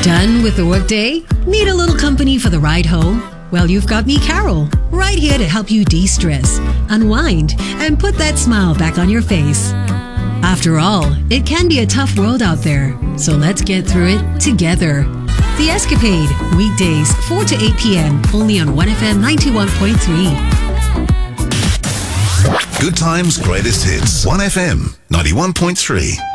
Done with the workday? Need a little company for the ride home? Well, you've got me, Carol, right here to help you de-stress, unwind, and put that smile back on your face. After all, it can be a tough world out there, so let's get through it together. The Escapade, weekdays 4 to 8 p.m, only on 1FM 91.3. Good times, greatest hits. 1FM 91.3.